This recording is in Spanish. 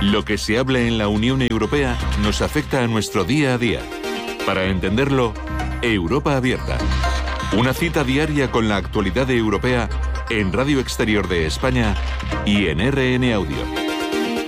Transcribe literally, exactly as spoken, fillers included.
Lo que se habla en la Unión Europea nos afecta a nuestro día a día. Para entenderlo, Europa Abierta. Una cita diaria con la actualidad europea en Radio Exterior de España y en R N Audio.